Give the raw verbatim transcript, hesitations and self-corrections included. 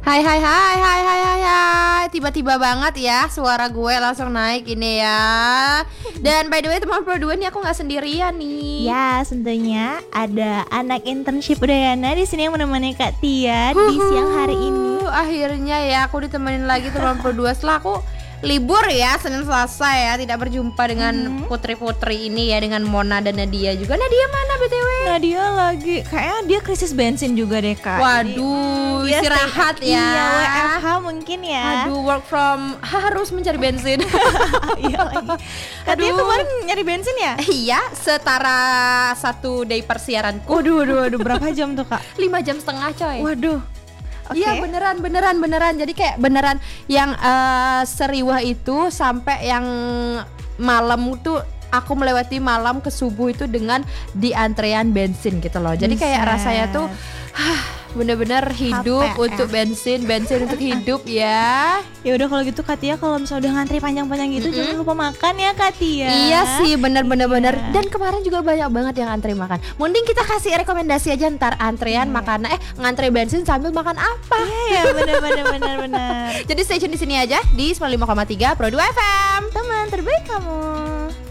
Hai hai hai hai hai hai hai. Tiba-tiba banget ya suara gue langsung naik ini ya. Dan by the way teman Pro dua nih aku nggak sendirian nih. Ya, tentunya ada anak internship Udayana di sini yang menemani Kak Tia di siang hari ini. Akhirnya ya aku ditemenin lagi teman Pro dua setelah aku libur ya Senin Selasa ya, tidak berjumpa dengan mm-hmm. putri-putri ini ya, dengan Mona dan Nadia juga. Nadia mana B T W? Nadia lagi kayaknya dia krisis bensin juga deh Kak. Waduh, jadi, istirahat ya. Iya, W F H mungkin ya. Aduh, work from harus mencari bensin. Iya lagi. Katanya kemarin nyari bensin ya? Iya, setara satu day persiaranku. Waduh, waduh, waduh, berapa jam tuh Kak? lima jam setengah coy. Waduh. Iya okay. beneran beneran beneran jadi kayak beneran yang uh, seriwah itu sampai yang malam tuh aku melewati malam ke subuh itu dengan di antrean bensin gitu loh. Jadi kayak rasanya tuh hah, bener-bener hidup H P, untuk ya. bensin bensin untuk hidup ya. Ya udah kalau gitu Katia, kalau misalnya udah ngantri panjang-panjang gitu mm-hmm. jangan lupa makan ya Katia. Iya sih bener-bener iya. bener. Dan kemarin juga banyak banget yang antri makan. Mending kita kasih rekomendasi aja ntar antrean yeah. makanan eh ngantri bensin sambil makan apa. Iya yeah, bener-bener bener-bener. Jadi stay tune di sini aja di sembilan puluh lima koma tiga Pro dua F M. Teman terbaik kamu.